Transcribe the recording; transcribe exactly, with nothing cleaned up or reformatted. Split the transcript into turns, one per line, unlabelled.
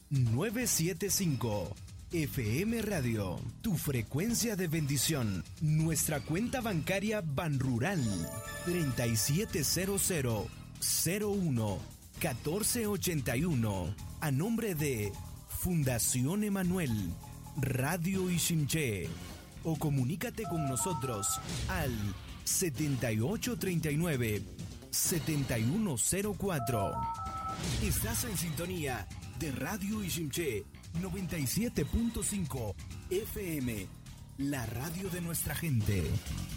nueve siete cinco. F M Radio, tu frecuencia de bendición. Nuestra cuenta bancaria Banrural treinta y siete cero cero cero uno catorce ochenta y uno. A nombre de Fundación Emanuel, Radio Ixinché. O comunícate con nosotros al setenta y ocho treinta y nueve setenta y uno cero cuatro. Estás en sintonía de Radio Ixinché noventa y siete punto cinco F M, la radio de nuestra gente.